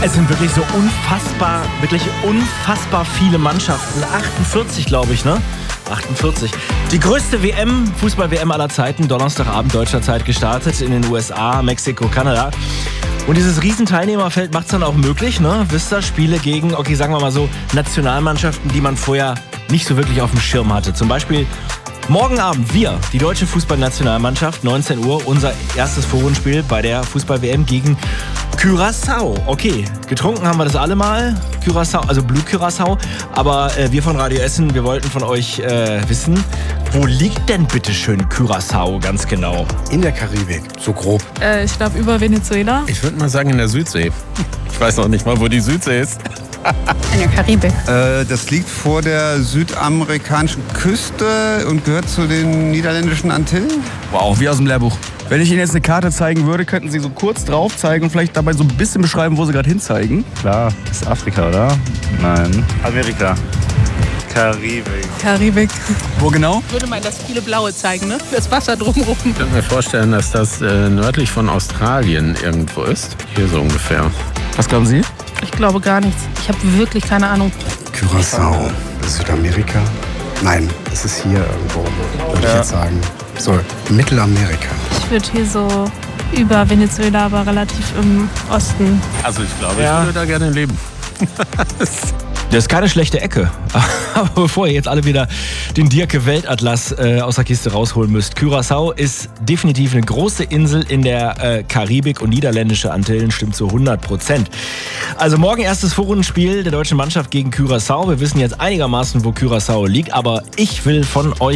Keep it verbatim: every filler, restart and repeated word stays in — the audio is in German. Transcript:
Es sind wirklich so unfassbar, wirklich unfassbar viele Mannschaften. achtundvierzig, glaube ich, ne? achtundvierzig. Die größte W M, Fußball-W M aller Zeiten, Donnerstagabend deutscher Zeit gestartet in den U S A, Mexiko, Kanada. Und dieses Riesenteilnehmerfeld macht es dann auch möglich, ne? Wisst ihr, Spiele gegen, okay, sagen wir mal so, Nationalmannschaften, die man vorher nicht so wirklich auf dem Schirm hatte. Zum Beispiel morgen Abend wir, die deutsche Fußballnationalmannschaft, neunzehn Uhr, unser erstes Vorrundenspiel bei der Fußball-W M gegen Curaçao. Okay, getrunken haben wir das alle mal, Curaçao, also Blue Curaçao. Aber äh, wir von Radio Essen, wir wollten von euch äh, wissen, wo liegt denn bitte schön Curaçao ganz genau? In der Karibik, so grob. Äh, ich glaube über Venezuela. Ich würde mal sagen in der Südsee. Ich weiß noch nicht mal, wo die Südsee ist. In der Karibik. Äh, das liegt vor der südamerikanischen Küste und gehört zu den niederländischen Antillen. Wow, wie aus dem Lehrbuch. Wenn ich Ihnen jetzt eine Karte zeigen würde, könnten Sie so kurz drauf zeigen und vielleicht dabei so ein bisschen beschreiben, wo Sie gerade hinzeigen. Klar, das ist Afrika, oder? Nein. Amerika. Karibik. Karibik. Wo genau? Würde man das viele Blaue zeigen, ne? Das Wasser drumherum. Ich könnte mir vorstellen, dass das äh, nördlich von Australien irgendwo ist. Hier so ungefähr. Was glauben Sie? Ich glaube gar nichts. Ich habe wirklich keine Ahnung. Curaçao, Südamerika? Nein, es ist hier irgendwo, würde Ja. ich jetzt sagen. So, Mittelamerika. Ich würde hier so über Venezuela, aber relativ im Osten. Also ich glaube, Ja. ich würde da gerne leben. Das ist keine schlechte Ecke. Aber bevor ihr jetzt alle wieder den Dirke Weltatlas äh, aus der Kiste rausholen müsst. Curaçao ist definitiv eine große Insel in der äh, Karibik und niederländische Antillen stimmt zu hundert Prozent. Also morgen erstes Vorrundenspiel der deutschen Mannschaft gegen Curaçao. Wir wissen jetzt einigermaßen, wo Curaçao liegt, aber ich will von euch